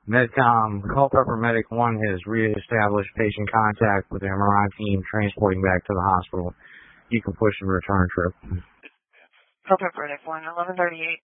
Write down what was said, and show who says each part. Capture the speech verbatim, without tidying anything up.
Speaker 1: Medcom, Culpeper Medic one has reestablished patient contact with the M R I team transporting back to the hospital. You can push the return trip.
Speaker 2: Culpeper Medic one, eleven thirty-eight.